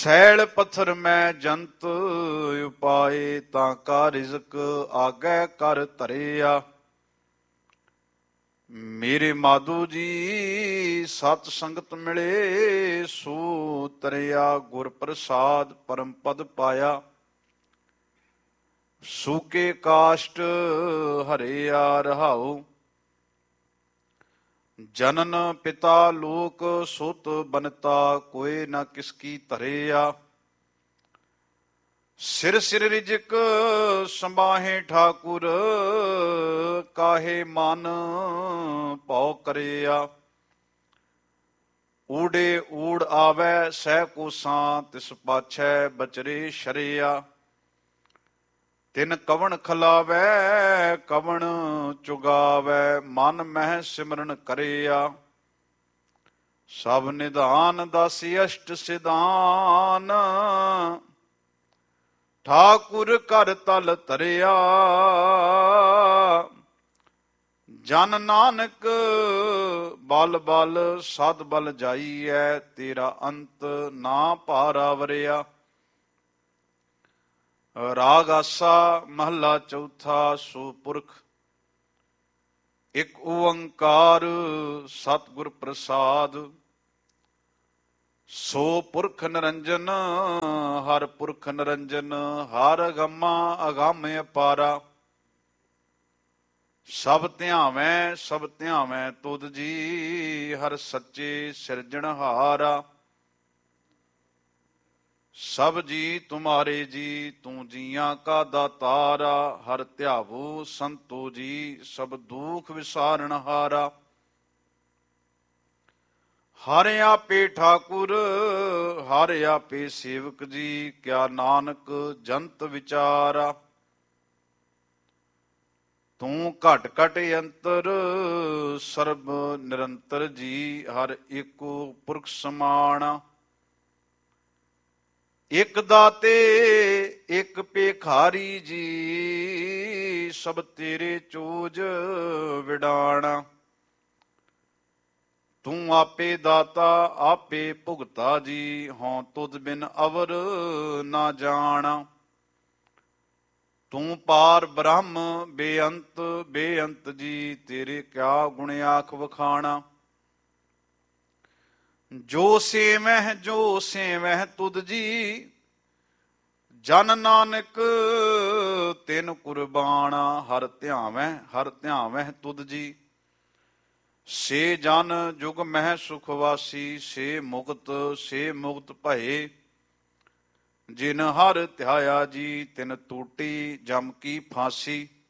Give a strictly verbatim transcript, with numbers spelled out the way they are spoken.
Cell ਪੱਥਰ ਮੈਂ ਜੰਤ ਉਪਾਏ, ਤਾਂ ਕਾ ਰਿਜ਼ਕ ਆਗੈ ਕਰ ਧਰਿਆ। ਮੇਰੇ ਮਾਧੂ ਜੀ ਸਤ ਸੰਗਤ ਮਿਲੇ, ਸੋ ਤਰਿਆ ਗੁਰ ਪ੍ਰਸਾਦ ਪਰਮ ਪਦ ਪਾਇਆ। ਸੂਕੇ ਕਾਸ਼ਟ ਹਰਿਆ ਰਹਾਉ, ਜਨਨ ਪਿਤਾ ਲੋਕ ਸੁਤ ਬਨਤਾ, ਕੋਏ ਨਾ ਕਿਸ ਕੀ ਧਰਿਆ। ਸਿਰ ਸਿਰ ਰਿਜਕ ਸੰਬਾਹੇ ਠਾਕੁਰ, ਕਾਹੇ ਮਨ ਭਉ ਕਰਿਆ। ਊੜੇ ਊੜ ਆਵੈ ਸਹਿ ਕੋਸਾਂ, ਤਿਸ ਪਾਛੈ ਬਚਰੇ ਸ਼ਰਿਆ। ਤਿਨ ਕਵਣ ਖਲਾਵੈ ਕਵਣ ਚੁਗਾਵੈ, ਮਨ ਮਹਿ ਸਿਮਰਨ ਕਰਿਆ। ਸਭ ਨਿਧਾਨ ਦਾਸੀ ਅਸ਼ਟ ਸਿਧਾਨ, ਠਾਕੁਰ ਕਰ ਤਲ ਧਰਿਆ। ਜਨ ਨਾਨਕ ਬਲ ਬਲ ਸਦ ਬਲ ਜਾਈਐ, ਤੇਰਾ ਅੰਤ ਨਾ ਭਾਰਾ ਵਰਿਆ। ਰਾਗ ਆਸਾ ਮਹੱਲਾ ਚੌਥਾ। ਸੋ ਪੁਰਖ ਇੱਕ ਓੰਕਾਰ ਸਤਿਗੁਰ ਪ੍ਰਸਾਦ, ਸੋ ਪੁਰਖ ਨਿਰੰਜਨ ਹਰ ਪੁਰਖ ਨਿਰੰਜਨ, ਹਰ ਅਗੰਮਾ ਅਗੰਮ ਅਪਾਰਾ। ਸਭ ਧਿਆਵੈ ਸਭ ਧਿਆਵੈ ਤੁਧ ਜੀ, ਹਰ ਸੱਚੇ ਸਿਰਜਣਹਾਰਾ। ਸਭ ਜੀ ਤੁਮਾਰੇ ਜੀ, ਤੂੰ ਜੀਆਂ ਕਾ ਦਾਤਾਰਾ। ਹਰ ਧਿਆਵੋ ਸੰਤੋ ਜੀ, ਸਭ ਦੁਖ ਵਿਸਾਰਨ ਹਾਰਾ। ਹਰ ਆਪੇ ਠਾਕੁਰ ਹਰ ਆਪੇ ਸੇਵਕ ਜੀ, ਕਿਆ ਨਾਨਕ ਜੰਤ ਵਿਚਾਰਾ। ਤੂੰ ਘਟ ਘਟ ਅੰਤਰ ਸਰਬ ਨਿਰੰਤਰ ਜੀ, ਹਰ ਏਕੋ ਪੁਰਖ ਸਮਾਣਾ। ਇਕ ਦਾਤੇ ਇਕ ਭੇਖਾਰੀ ਜੀ, ਸਭ ਤੇਰੇ ਚੋਜ ਵਿਡਾਣਾ। ਤੂੰ ਆਪੇ ਦਾਤਾ ਆਪੇ ਭੁਗਤਾ ਜੀ, ਹੋਂ ਤੁਧ ਬਿਨ ਅਵਰ ਨਾ ਜਾਣਾ। ਤੂੰ ਪਾਰ ਬ੍ਰਹਮ ਬੇਅੰਤ ਬੇਅੰਤ ਜੀ, ਤੇਰੇ ਕਿਆ ਗੁਣ ਆਖ ਵਖਾਣਾ। ਜੋ ਸੇਵਹਿ ਜੋ ਸੇਵਹਿ ਤੁਧ ਜੀ, ਜਨ ਨਾਨਕ ਤਿਨ ਕੁਰਬਾਨਾ। ਹਰ ਧਿਆਵਹਿ ਹਰ ਧਿਆਵਹਿ ਤੁਧ ਜੀ, ਸੇ ਜਨ ਜੁਗ ਮਹਿ ਸੁਖ ਵਾਸੀ। ਸੇ ਮੁਕਤ ਸੇ ਮੁਕਤ ਭਏ, ਜਿਨ ਹਰ ਧਿਆਇਆ ਜੀ, ਤਿਨ ਟੂਟੀ ਜਮ ਕੀ ਫਾਂਸੀ।